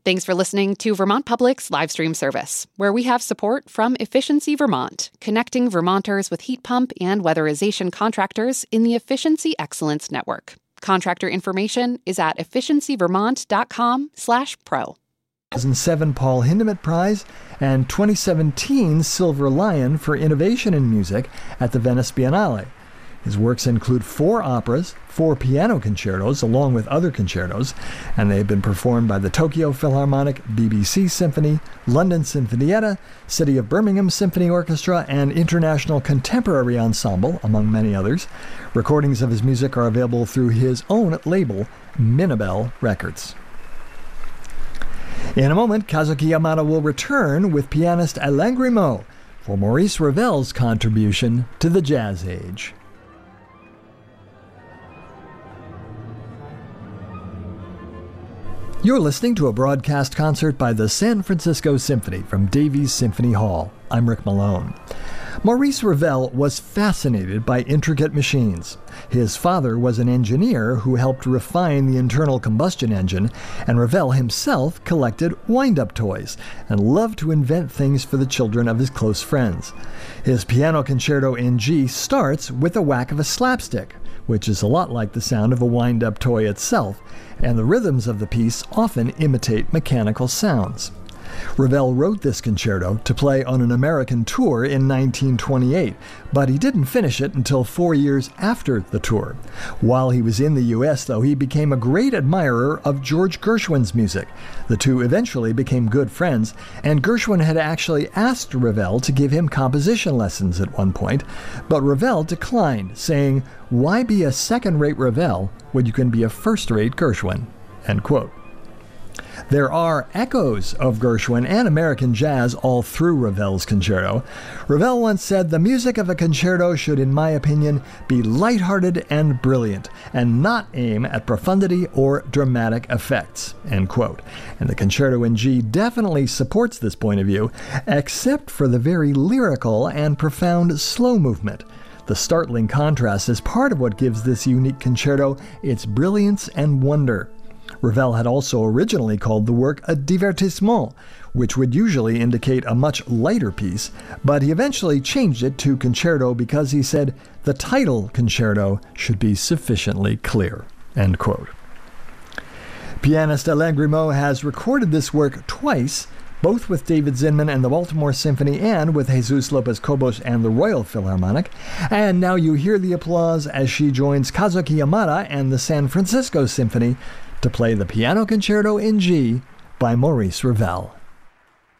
Thanks for listening to Vermont Public's live stream service, where we have support from Efficiency Vermont, connecting Vermonters with heat pump and weatherization contractors in the Efficiency Excellence Network. Contractor information is at efficiencyvermont.com/pro. 2007 Paul Hindemith Prize and 2017 Silver Lion for Innovation in Music at the Venice Biennale. His works include 4 operas, 4 piano concertos, along with other concertos, and they have been performed by the Tokyo Philharmonic, BBC Symphony, London Sinfonietta, City of Birmingham Symphony Orchestra, and International Contemporary Ensemble, among many others. Recordings of his music are available through his own label, Minabel Records. In a moment, Kazuki Yamada will return with pianist Alain Grimaud for Maurice Ravel's contribution to the jazz age. You're listening to a broadcast concert by the San Francisco Symphony from Davies Symphony Hall. I'm Rick Malone. Maurice Ravel was fascinated by intricate machines. His father was an engineer who helped refine the internal combustion engine, and Ravel himself collected wind-up toys and loved to invent things for the children of his close friends. His piano concerto in G starts with the whack of a slapstick, which is a lot like the sound of a wind-up toy itself, and the rhythms of the piece often imitate mechanical sounds. Ravel wrote this concerto to play on an American tour in 1928, but he didn't finish it until 4 years after the tour. While he was in the U.S., though, he became a great admirer of George Gershwin's music. The two eventually became good friends, and Gershwin had actually asked Ravel to give him composition lessons at one point, but Ravel declined, saying, "Why be a second-rate Ravel when you can be a first-rate Gershwin?" End quote. There are echoes of Gershwin and American jazz all through Ravel's concerto. Ravel once said, "The music of a concerto should, in my opinion, be lighthearted and brilliant, and not aim at profundity or dramatic effects." End quote. And the concerto in G definitely supports this point of view, except for the very lyrical and profound slow movement. The startling contrast is part of what gives this unique concerto its brilliance and wonder. Ravel had also originally called the work a divertissement, which would usually indicate a much lighter piece, but he eventually changed it to concerto because he said the title concerto should be sufficiently clear. End quote. Pianist Alain Grimaud has recorded this work twice, both with David Zinman and the Baltimore Symphony and with Jesus Lopez-Cobos and the Royal Philharmonic. And now you hear the applause as she joins Kazuki Yamada and the San Francisco Symphony to play the Piano Concerto in G by Maurice Ravel.